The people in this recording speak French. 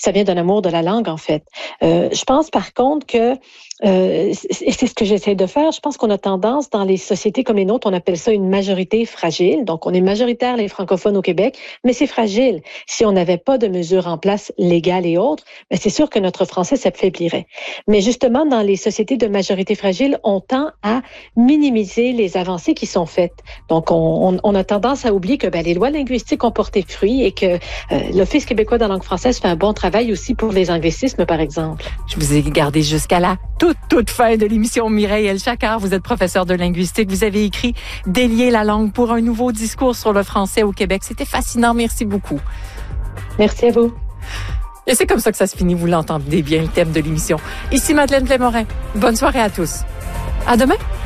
Ça vient d'un amour de la langue, en fait. Je pense, par contre, que et c'est ce que j'essaie de faire. Je pense qu'on a tendance, dans les sociétés comme les nôtres, on appelle ça une majorité fragile. Donc, on est majoritaire, les francophones au Québec, mais c'est fragile. Si on n'avait pas de mesures en place légales et autres, ben c'est sûr que notre français s'affaiblirait. Mais justement, dans les sociétés de majorité fragile, on tend à minimiser les avancées qui sont faites. Donc, on a tendance à oublier que les lois linguistiques ont porté fruit et que l'Office québécois de la langue française fait un bon travail aussi pour les anglicismes, par exemple. Je vous ai gardé jusqu'à la toute fin de l'émission. Mireille El-Chakkar, vous êtes professeure de linguistique. Vous avez écrit « Délier la langue pour un nouveau discours sur le français au Québec ». C'était fascinant. Merci beaucoup. Merci à vous. Et c'est comme ça que ça se finit. Vous l'entendez bien, le thème de l'émission. Ici Madeleine Plémorin. Bonne soirée à tous. À demain.